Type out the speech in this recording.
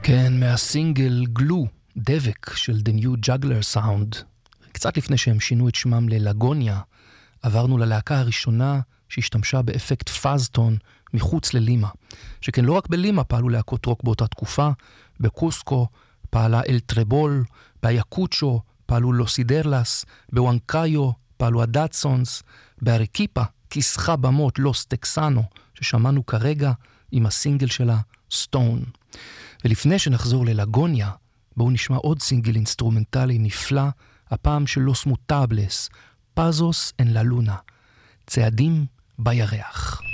כן, מהסינגל גלו, דבק של The New Juggler Sound. קצת לפני שהם שינו את שמם ללגוניה, עברנו ללהקה הראשונה שהשתמשה באפקט פאזטון מחוץ ללימה. שכן לא רק בלימה פעלו להקות רוק באותה תקופה, בקוסקו פעלה אל טרבול, באייקוצ'ו פעלו לוסידרלס, בוואנקאיו פעלו הדאטסונס, בארקיפה כיסחה במות לוס טקסאנו, ששמענו כרגע עם הסינגל שלה סטון. ולפני שנחזור ללגוניה, בואו נשמע עוד סינגל אינסטרומנטלי נפלא, הפעם של לוס מוטאבלס, פאזוס אין לה לונה, צעדים בירח.